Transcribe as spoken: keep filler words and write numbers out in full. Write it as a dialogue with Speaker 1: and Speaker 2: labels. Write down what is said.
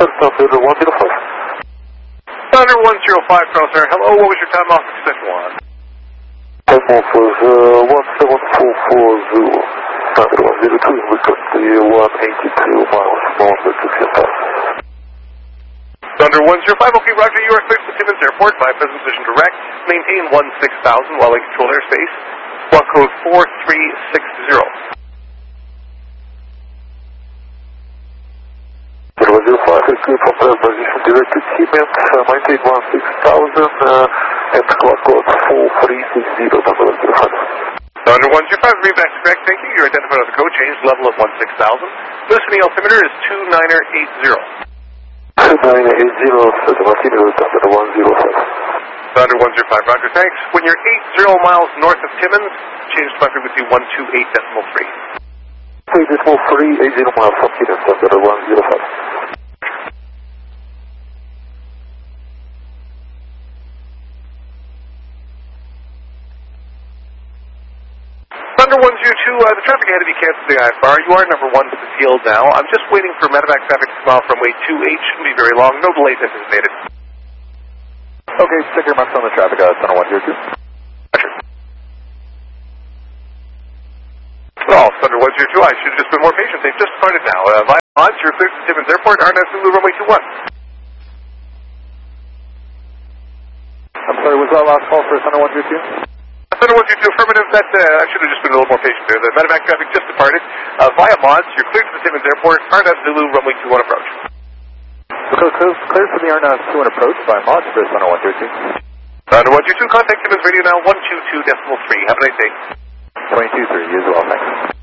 Speaker 1: Thunder one zero five.
Speaker 2: Thunder one zero five, Crosshair. Hello, what was your time off extension one?
Speaker 1: Time off was uh, one seven four four zero. Thunder one zero two, we got the one eighty-two miles north to Seattle.
Speaker 2: Thunder one zero five, okay, Roger, you are cleared to Timmins Airport by present position direct. Maintain one six thousand while in control airspace. Block code four three six zero.
Speaker 1: Thunder one zero five, is clear from present position direct to Timmins, uh, maintain one six thousand uh, and clock code four three six zero, Thunder one zero five.
Speaker 2: Thunder one zero five, read back to correct, thank you. You're identified on the code change, level of one six thousand. Listening altimeter is two niner eight zero.
Speaker 1: two niner eight zero, Thunder one zero five.
Speaker 2: Thunder one zero five, Roger, thanks. When you're eight zero miles north of Timmins, change to my frequency one two eight decimal three.
Speaker 1: three decimal three, eight zero miles from Timmins, Thunder one zero five.
Speaker 2: Thunder one zero two, uh, the traffic ahead of you canceled the I F R. You are number one to the field now. I'm just waiting for medevac traffic to come out from way two eight. Shouldn't be very long. No delays anticipated.
Speaker 3: Okay, check your marks on the traffic, uh, Thunder one zero two.
Speaker 2: Roger. Well, Thunder one zero two, I should have just been more patient. They've just started now. Uh, via odds, you're cleared to Timmins Airport, R N S Zulu runway two one.
Speaker 3: I'm sorry, was that last call for Thunder one zero two?
Speaker 2: Thunder one zero two, affirmative. That, uh, I should have just been a little more patient there. The medevac traffic just departed. Uh, via mods, you're cleared to the Timmins Airport, R N S Zulu runway two one approach.
Speaker 3: So clear, clear for the R N S two one approach by mods for Thunder one zero two.
Speaker 2: Thunder one zero two, contact Timmins Radio now one two two decimal three. Have a nice day.
Speaker 3: twenty-two three, you as well, thanks.